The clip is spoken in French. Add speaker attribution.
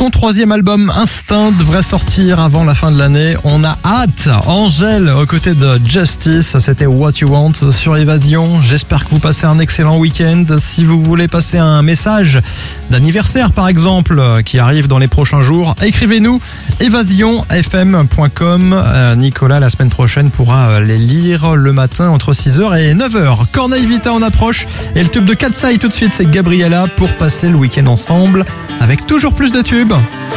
Speaker 1: Son troisième album Instinct devrait sortir avant la fin de l'année. On a hâte. Angèle aux côtés de Justice, c'était What You Want sur Évasion. J'espère que vous passez un excellent week-end. Si vous voulez passer un message d'anniversaire par exemple qui arrive dans les prochains jours, écrivez-nous évasionfm.com. Nicolas la semaine prochaine pourra les lire le matin entre 6h et 9h. Corneille Vita en approche et le tube de Katsai tout de suite, c'est Gabriella pour passer le week-end ensemble avec toujours plus de tubes.